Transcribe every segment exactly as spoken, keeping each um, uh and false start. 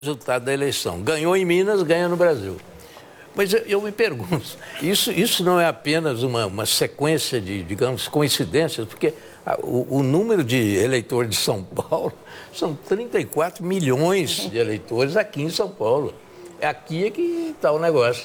resultado da eleição. Ganhou em Minas, ganha no Brasil. Mas eu, eu me pergunto, isso, isso não é apenas uma, uma sequência de, digamos, coincidências, porque a, o, o número de eleitores de São Paulo são trinta e quatro milhões de eleitores aqui em São Paulo. É aqui é que está o negócio.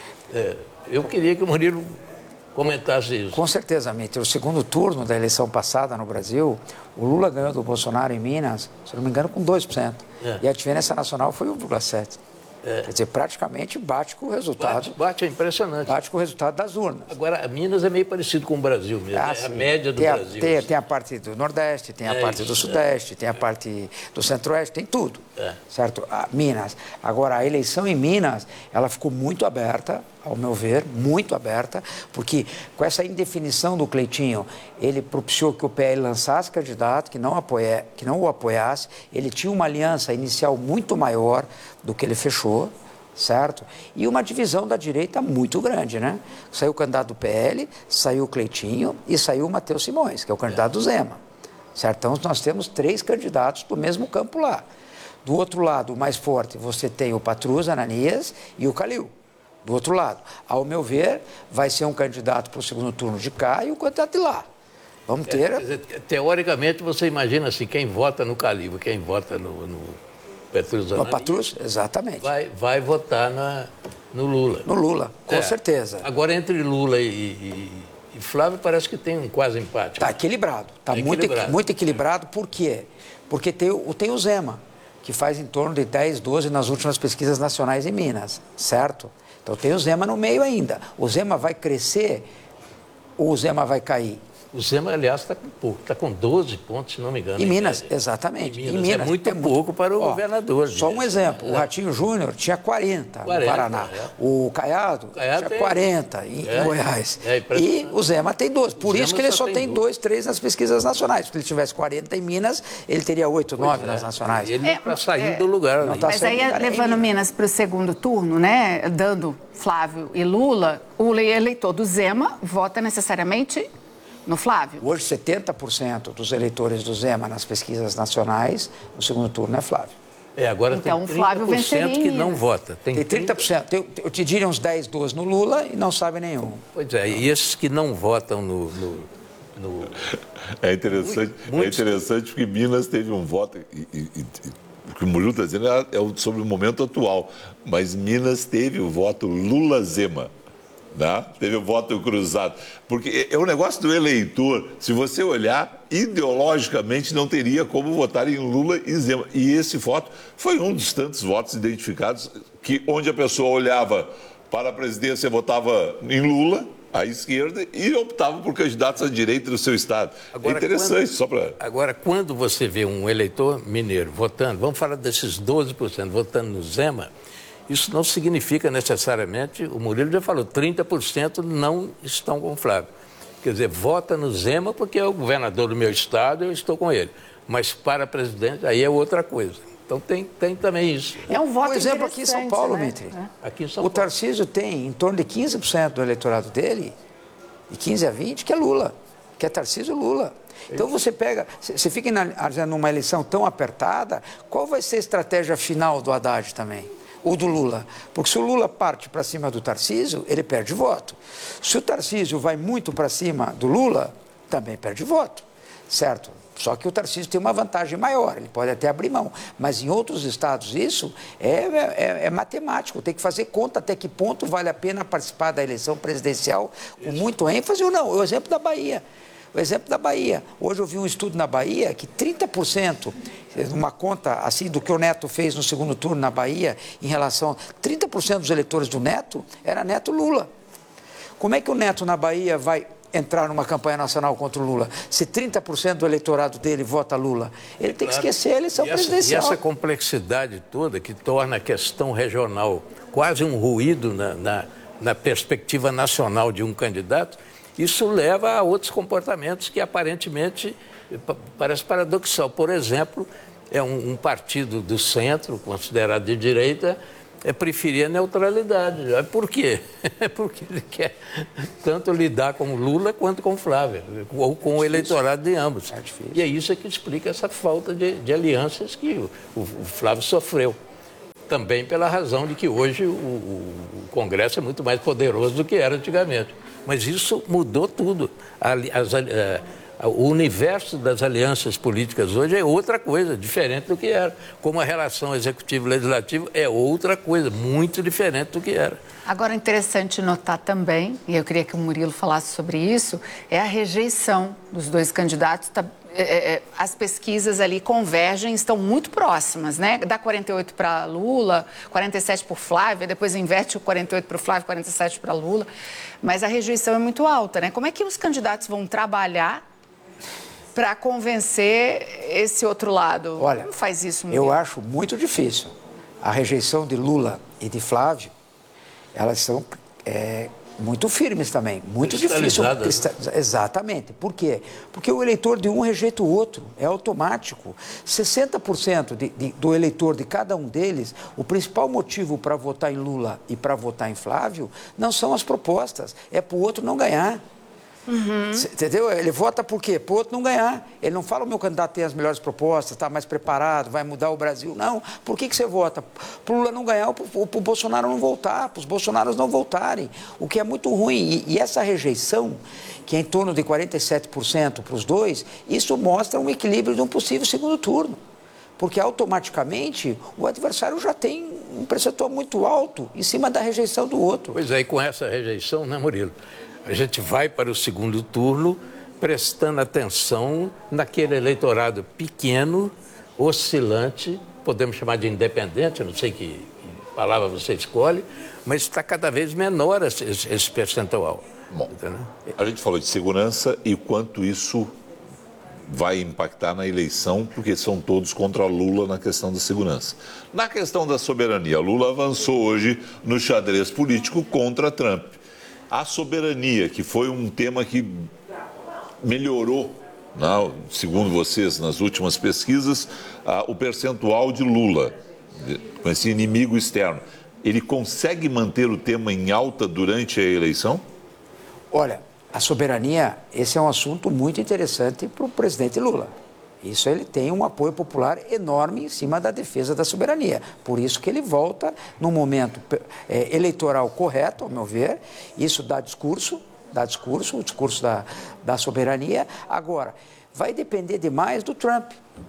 É, eu queria que o Murilo comentasse isso. Com certeza, Mitter. O segundo turno da eleição passada no Brasil, o Lula ganhou do Bolsonaro em Minas, se não me engano, com dois por cento. É. E a diferença nacional foi um vírgula sete por cento. É. Quer dizer, praticamente bate com o resultado. Bate, bate, é impressionante. Bate com o resultado das urnas. Agora, Minas é meio parecido com o Brasil mesmo, ah, é a média do tem a, Brasil. Tem, tem a parte do Nordeste, tem a é parte isso, do Sudeste, é. tem a parte do Centro-Oeste, tem tudo, é. certo? A Minas. Agora, a eleição em Minas, ela ficou muito aberta, ao meu ver, muito aberta, porque com essa indefinição do Cleitinho, ele propiciou que o P L lançasse candidato, que não, apoia, que não o apoiasse, ele tinha uma aliança inicial muito maior do que ele fechou, certo? E uma divisão da direita muito grande, né? Saiu o candidato do P L, saiu o Cleitinho e saiu o Matheus Simões, que é o candidato do Zema, certo? Então, nós temos três candidatos do mesmo campo lá. Do outro lado, o mais forte, você tem o Patrus, Ananias e o Calil. Do outro lado, ao meu ver, vai ser um candidato para o segundo turno de cá e o candidato de lá. Vamos ter... É, dizer, teoricamente, você imagina assim, quem vota no Calil, quem vota no, no Patrus, no Patrus, exatamente. Vai, vai votar na, no Lula. No Lula, com é. certeza. Agora, entre Lula e, e, e Flávio, parece que tem um quase empate. Está equilibrado. Está muito equilibrado. muito equilibrado. Por quê? Porque tem, tem o Zema, que faz em torno de dez, doze nas últimas pesquisas nacionais em Minas, certo? Então tem o Zema no meio ainda. O Zema vai crescer ou o Zema vai cair? O Zema, aliás, está com pouco, está com doze pontos, se não me engano. Em Minas, exatamente. Em Minas, em Minas é muito é pouco para o ó, governador. Só um exemplo, é. o Ratinho Júnior tinha quarenta, quarenta no Paraná. É. O Caiado, Caiado tinha quarenta em, é. em Goiás. É, e o Zema tem doze. Por isso que ele só, só tem dois, três nas pesquisas nacionais. Se ele tivesse quarenta em Minas, ele teria oito, nove nas nacionais. Ele não está saindo do lugar. Não tá Mas aí, levando Minas para o segundo turno, né, dando Flávio e Lula, o eleitor do Zema vota necessariamente no Flávio? Hoje, setenta por cento dos eleitores do Zema nas pesquisas nacionais, no segundo turno é Flávio. É, agora então, tem trinta por cento que não vota. Tem, tem trinta por cento. Tem, eu te diria uns dez, doze no Lula e não sabe nenhum. Pois é, e esses que não votam no... no, no... É interessante, muito, é interessante porque Minas teve um voto... E, e, e, o que o Murilo está dizendo é, é sobre o momento atual, mas Minas teve o voto Lula-Zema. Né? Teve o voto cruzado, porque é um negócio do eleitor, se você olhar, ideologicamente não teria como votar em Lula e Zema, e esse voto foi um dos tantos votos identificados, que onde a pessoa olhava para a presidência, votava em Lula, à esquerda, e optava por candidatos à direita do seu estado. Agora, é interessante, quando, só para... Agora, quando você vê um eleitor mineiro votando, vamos falar desses doze por cento votando no Zema, isso não significa necessariamente, o Murilo já falou, trinta por cento não estão com o Flávio. Quer dizer, vota no Zema porque é o governador do meu estado e eu estou com ele. Mas para presidente, aí é outra coisa. Então tem, tem também isso. É um voto, por exemplo, aqui em São Paulo, né? Mitri. É. Aqui em São o Paulo. Tarcísio tem em torno de quinze por cento do eleitorado dele, de quinze a vinte, que é Lula, que é Tarcísio Lula. Então você pega, você fica numa eleição tão apertada, qual vai ser a estratégia final do Haddad também? Ou do Lula, porque se o Lula parte para cima do Tarcísio, ele perde voto. Se o Tarcísio vai muito para cima do Lula, também perde voto, certo? Só que o Tarcísio tem uma vantagem maior, ele pode até abrir mão, mas em outros estados isso é, é, é matemático, tem que fazer conta até que ponto vale a pena participar da eleição presidencial com muito ênfase ou não. O exemplo da Bahia. O exemplo da Bahia. Hoje eu vi um estudo na Bahia que trinta por cento, uma conta assim do que o Neto fez no segundo turno na Bahia, em relação... trinta por cento dos eleitores do Neto era Neto Lula. Como é que o Neto na Bahia vai entrar numa campanha nacional contra o Lula? Se trinta por cento do eleitorado dele vota Lula, ele tem que esquecer a eleição e essa, presidencial. E essa complexidade toda que torna a questão regional quase um ruído na, na, na perspectiva nacional de um candidato, isso leva a outros comportamentos que aparentemente parece paradoxal. Por exemplo, é um, um partido do centro, considerado de direita, é preferir a neutralidade. Por quê? Porque ele quer tanto lidar com Lula quanto com Flávio, ou com o eleitorado de ambos. É difícil. E é isso que explica essa falta de, de alianças que o, o Flávio sofreu. também pela razão de que hoje o, o, o Congresso é muito mais poderoso do que era antigamente. Mas isso mudou tudo. As, as, o universo das alianças políticas hoje é outra coisa, diferente do que era. Como a relação executivo-legislativo é outra coisa, muito diferente do que era. Agora, interessante notar também, e eu queria que o Murilo falasse sobre isso, é a rejeição dos dois candidatos. Tá, é, é, as pesquisas ali convergem, estão muito próximas, né? Dá quarenta e oito para Lula, quarenta e sete para o Flávio, depois inverte o quarenta e oito para o Flávio, quarenta e sete para Lula. Mas a rejeição é muito alta, né? Como é que os candidatos vão trabalhar para convencer esse outro lado? Olha, Como faz isso, Murilo? Eu acho muito difícil. A rejeição de Lula e de Flávio, elas são é, muito firmes também, muito difícil. Exatamente. Por quê? Porque o eleitor de um rejeita o outro, é automático. sessenta por cento de, de, do eleitor de cada um deles, o principal motivo para votar em Lula e para votar em Flávio não são as propostas, é para o outro não ganhar. Uhum. Entendeu? Ele vota por quê? Para o outro não ganhar. Ele não fala o meu candidato tem as melhores propostas, está mais preparado, vai mudar o Brasil. Não. Por que, que você vota? Para o Lula não ganhar ou para o Bolsonaro não voltar, para os bolsonaros não voltarem. O que é muito ruim. E, e essa rejeição, que é em torno de quarenta e sete por cento para os dois, isso mostra um equilíbrio de um possível segundo turno. Porque automaticamente o adversário já tem um percentual muito alto em cima da rejeição do outro. Pois é, e com essa rejeição, né, Murilo? A gente vai para o segundo turno prestando atenção naquele eleitorado pequeno, oscilante, podemos chamar de independente, não sei que palavra você escolhe, mas está cada vez menor esse, esse percentual. Bom, entendeu? A gente falou de segurança e quanto isso vai impactar na eleição, porque são todos contra Lula na questão da segurança. Na questão da soberania, Lula avançou hoje no xadrez político contra Trump. A soberania, que foi um tema que melhorou, né, segundo vocês, nas últimas pesquisas, ah, o percentual de Lula, com esse inimigo externo, ele consegue manter o tema em alta durante a eleição? Olha, a soberania, esse é um assunto muito interessante para o presidente Lula. Isso ele tem um apoio popular enorme em cima da defesa da soberania. Por isso que ele volta no momento é, eleitoral correto, ao meu ver. Isso dá discurso, dá discurso, o discurso da, da soberania. Agora, vai depender demais do Trump.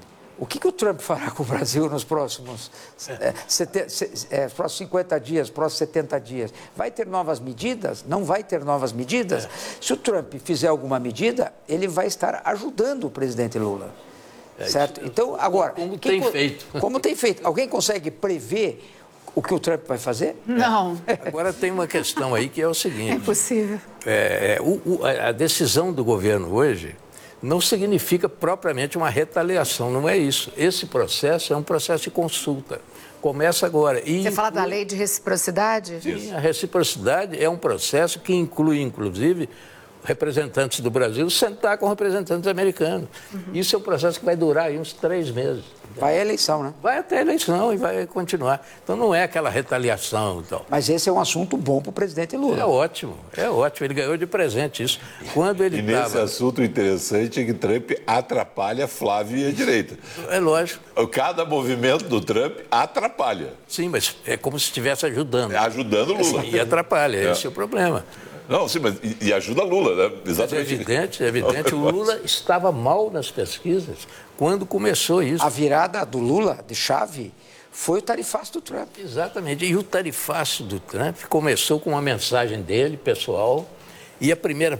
O que, que o Trump fará com o Brasil nos próximos, é, sete, se, é, próximos cinquenta dias, próximos setenta dias? Vai ter novas medidas? Não vai ter novas medidas? É. Se o Trump fizer alguma medida, ele vai estar ajudando o presidente Lula. É, certo? Então, agora... Como tem quem, feito. Como tem feito. Alguém consegue prever o que o Trump vai fazer? Não. Agora tem uma questão aí que é o seguinte... É impossível. É, o, o, a decisão do governo hoje não significa propriamente uma retaliação, não é isso. Esse processo é um processo de consulta. Começa agora. E Você fala da lei de reciprocidade? Sim, a reciprocidade é um processo que inclui, inclusive... representantes do Brasil sentar com representantes americanos. Uhum. Isso é um processo que vai durar aí uns três meses. Vai à eleição, né? Vai até a eleição e vai continuar. Então não é aquela retaliação e tal. Mas esse é um assunto bom para o presidente Lula. É ótimo, é ótimo. Ele ganhou de presente isso. Quando ele e nesse tava... assunto interessante é que Trump atrapalha Flávio e a direita. É lógico. Cada movimento do Trump atrapalha. Sim, mas é como se estivesse ajudando. É ajudando o Lula. E atrapalha, é. esse é o problema. Não, sim, mas e, e ajuda Lula, né? Exatamente. É evidente, é evidente. O Lula estava mal nas pesquisas quando começou isso. A virada do Lula, de chave, foi o tarifaço do Trump. Exatamente. E o tarifaço do Trump começou com uma mensagem dele, pessoal, e a primeira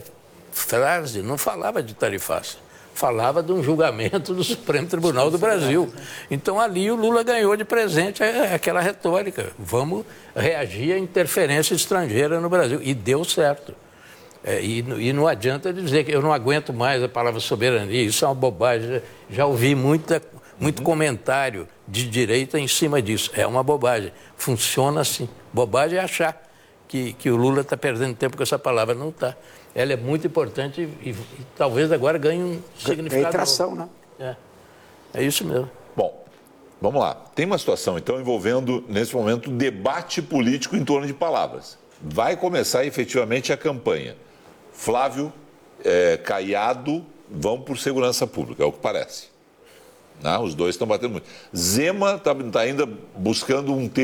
frase não falava de tarifaço. Falava de um julgamento do Supremo Tribunal do Brasil. Então, ali o Lula ganhou de presente aquela retórica. Vamos reagir à interferência estrangeira no Brasil. E deu certo. É, e, e não adianta dizer que eu não aguento mais a palavra soberania. Isso é uma bobagem. Já ouvi muita, muito comentário de direita em cima disso. É uma bobagem. Funciona assim. Bobagem é achar que, que o Lula está perdendo tempo com essa palavra. Não está. Ela é muito importante e, e, e talvez agora ganhe um significado. Ganhe tração, né? É. É isso mesmo. Bom, vamos lá. Tem uma situação, então, envolvendo, nesse momento, debate político em torno de palavras. Vai começar, efetivamente, a campanha. Flávio, é, Caiado vão por segurança pública, é o que parece. Não, os dois estão batendo muito. Zema está tá ainda buscando um